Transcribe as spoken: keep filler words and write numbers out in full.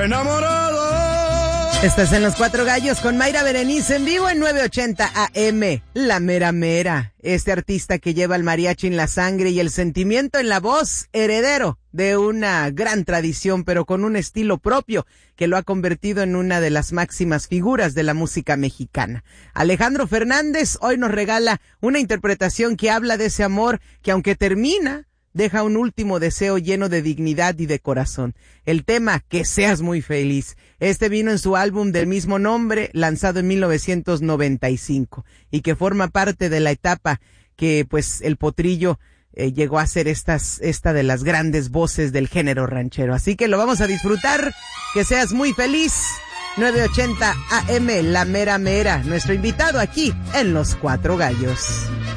enamorado. Estás en Los Cuatro Gallos con Mayra Berenice en vivo en novecientos ochenta A M. La mera mera. Este artista que lleva el mariachi en la sangre y el sentimiento en la voz, heredero de una gran tradición, pero con un estilo propio que lo ha convertido en una de las máximas figuras de la música mexicana. Alejandro Fernández hoy nos regala una interpretación que habla de ese amor que, aunque termina, deja un último deseo lleno de dignidad y de corazón. El tema, Que seas muy feliz. Este vino en su álbum del mismo nombre, lanzado en mil novecientos noventa y cinco, y que forma parte de la etapa que, pues, el Potrillo eh, llegó a ser estas, esta de las grandes voces del género ranchero. Así que lo vamos a disfrutar. Que seas muy feliz. novecientos ochenta A M, La Mera Mera. Nuestro invitado aquí en Los Cuatro Gallos.